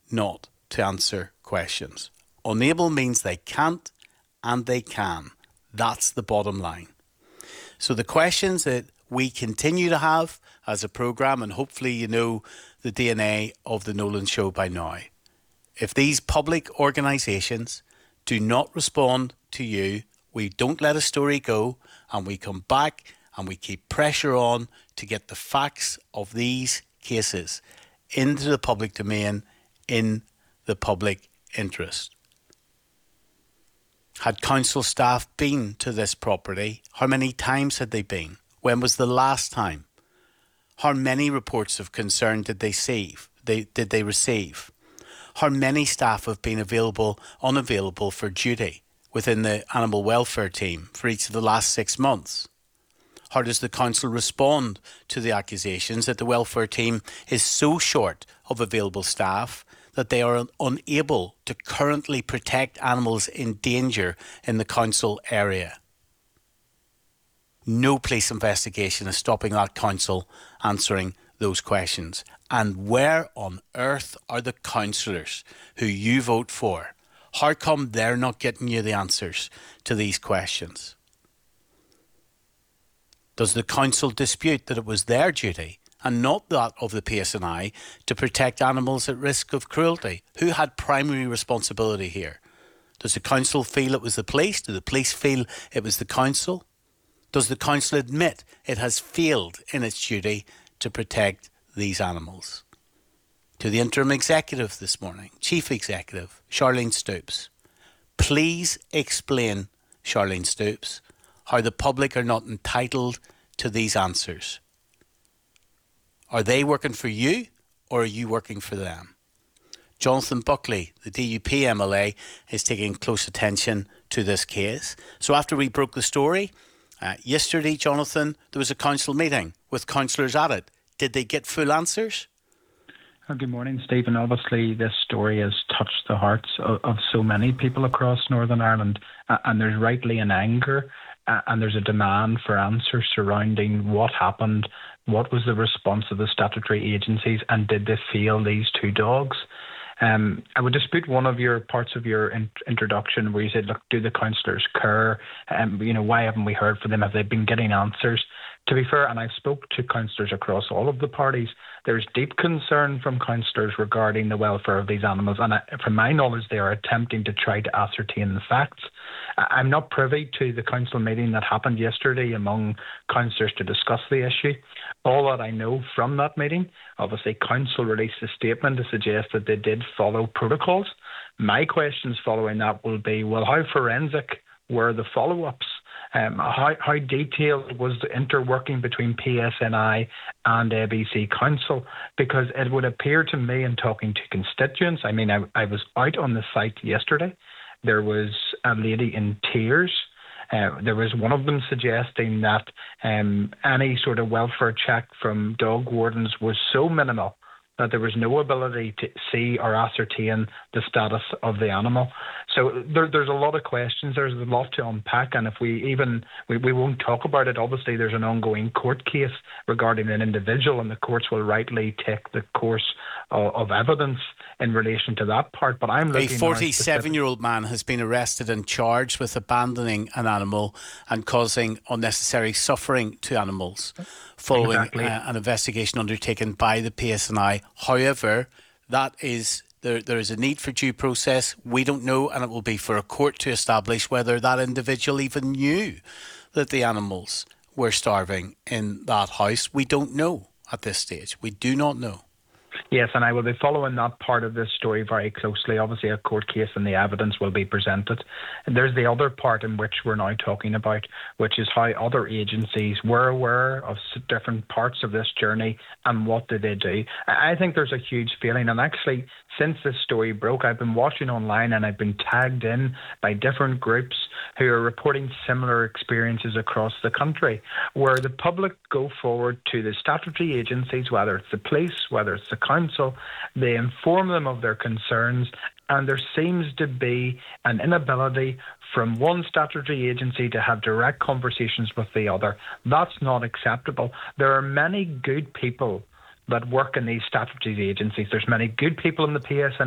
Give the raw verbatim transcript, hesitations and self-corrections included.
not to answer questions. Unable means they can't and they can. That's the bottom line. So the questions that we continue to have as a programme, and hopefully you know the D N A of the Nolan Show by now. If these public organisations do not respond to you, we don't let a story go, and we come back and we keep pressure on to get the facts of these cases into the public domain in the public interest. Had council staff been to this property? How many times had they been? When was the last time? How many reports of concern did they receive? They, did they receive? How many staff have been available, unavailable for duty within the animal welfare team for each of the last six months? How does the council respond to the accusations that the welfare team is so short of available staff that they are unable to currently protect animals in danger in the council area? No police investigation is stopping that council answering those questions. And where on earth are the councillors who you vote for? How come they're not getting you the answers to these questions? Does the council dispute that it was their duty and not that of the P S N I to protect animals at risk of cruelty? Who had primary responsibility here? Does the council feel it was the police? Do the police feel it was the council? Does the council admit it has failed in its duty to protect these animals? To the interim executive this morning, Chief Executive, Charlene Stoops, please explain, Charlene Stoops, how the public are not entitled to these answers. Are they working for you or are you working for them? Jonathan Buckley, the D U P M L A, is taking close attention to this case. So after we broke the story, uh, yesterday, Jonathan, there was a council meeting with councillors at it. Did they get full answers? Well, good morning, Stephen. Obviously, this story has touched the hearts of, of so many people across Northern Ireland, uh, and there's rightly an anger uh, and there's a demand for answers surrounding what happened, what was the response of the statutory agencies, and did they fail these two dogs? Um, I would dispute one of your parts of your in- introduction where you said, look, do the councillors care? Um, you know, why haven't we heard from them? Have they been getting answers? To be fair, and I spoke to councillors across all of the parties, there's deep concern from councillors regarding the welfare of these animals, and I, from my knowledge, they are attempting to try to ascertain the facts. I'm not privy to the council meeting that happened yesterday among councillors to discuss the issue. All that I know from that meeting, obviously council released a statement to suggest that they did follow protocols. My questions following that will be, well, how forensic were the follow-ups? Um, how, how detailed was the interworking between P S N I and A B C Council? Because it would appear to me in talking to constituents, I mean, I, I was out on the site yesterday. There was a lady in tears. Uh, there was one of them suggesting that um, any sort of welfare check from dog wardens was so minimal that there was no ability to see or ascertain the status of the animal. So there, there's a lot of questions. There's a lot to unpack, and if we even we, we won't talk about it, obviously there's an ongoing court case regarding an individual, and the courts will rightly take the course of, of evidence in relation to that part. But I'm looking. A forty-seven-year-old man has been arrested and charged with abandoning an animal and causing unnecessary suffering to animals, following exactly. uh, an investigation undertaken by the P S N I. However, that is there. There is a need for due process. We don't know, and it will be for a court to establish whether that individual even knew that the animals were starving in that house. We don't know at this stage. We do not know. Yes, and I will be following that part of this story very closely. Obviously, a court case and the evidence will be presented. And there's the other part in which we're now talking about, which is how other agencies were aware of different parts of this journey and what did they do. I think there's a huge feeling, and actually, since this story broke, I've been watching online and I've been tagged in by different groups who are reporting similar experiences across the country, where the public go forward to the statutory agencies, whether it's the police, whether it's the council, they inform them of their concerns, and there seems to be an inability from one statutory agency to have direct conversations with the other. That's not acceptable. There are many good people that work in these statutory agencies. There's many good people in the P S N